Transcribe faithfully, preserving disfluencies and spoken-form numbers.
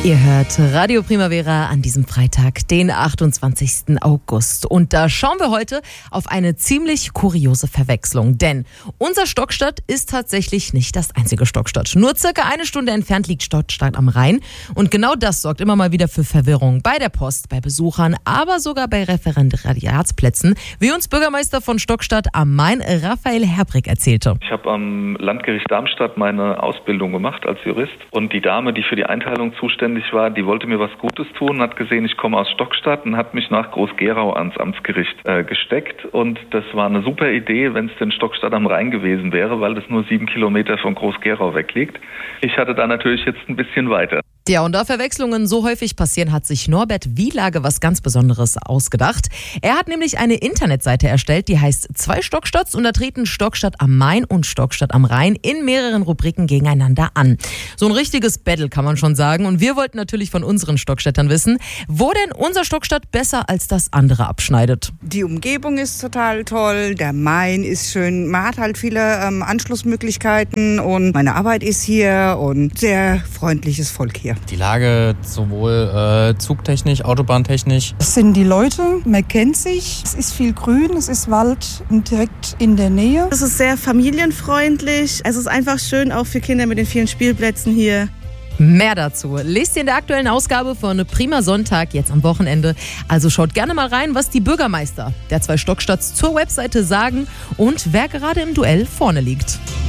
Ihr hört Radio Primavera an diesem Freitag, den achtundzwanzigsten August. Und da schauen wir heute auf eine ziemlich kuriose Verwechslung. Denn unser Stockstadt ist tatsächlich nicht das einzige Stockstadt. Nur circa eine Stunde entfernt liegt Stockstadt am Rhein. Und genau das sorgt immer mal wieder für Verwirrung bei der Post, bei Besuchern, aber sogar bei Referendariatsplätzen, wie uns Bürgermeister von Stockstadt am Main, Raphael Herbrick, erzählte. Ich habe am Landgericht Darmstadt meine Ausbildung gemacht als Jurist. Und die Dame, die für die Einteilung zuständig war, die wollte mir was Gutes tun, hat gesehen, ich komme aus Stockstadt und hat mich nach Groß-Gerau ans Amtsgericht äh, gesteckt. Und das war eine super Idee, wenn es denn Stockstadt am Rhein gewesen wäre, weil das nur sieben Kilometer von Groß-Gerau weg liegt. Ich hatte da natürlich jetzt ein bisschen weiter. Ja, und da Verwechslungen so häufig passieren, hat sich Norbert Wielage was ganz Besonderes ausgedacht. Er hat nämlich eine Internetseite erstellt, die heißt Zwei Stockstadts, und da treten Stockstadt am Main und Stockstadt am Rhein in mehreren Rubriken gegeneinander an. So ein richtiges Battle, kann man schon sagen. Und wir wollten natürlich von unseren Stockstädtern wissen, wo denn unser Stockstadt besser als das andere abschneidet. Die Umgebung ist total toll, der Main ist schön, man hat halt viele ähm, Anschlussmöglichkeiten und meine Arbeit ist hier und sehr freundliches Volk hier. Die Lage sowohl äh, zugtechnisch, autobahntechnisch. Es sind die Leute, man kennt sich, es ist viel Grün, es ist Wald direkt in der Nähe. Es ist sehr familienfreundlich, es ist einfach schön auch für Kinder mit den vielen Spielplätzen hier. Mehr dazu lest ihr in der aktuellen Ausgabe von Prima Sonntag, jetzt am Wochenende. Also schaut gerne mal rein, was die Bürgermeister der zwei Stockstadts zur Webseite sagen und wer gerade im Duell vorne liegt.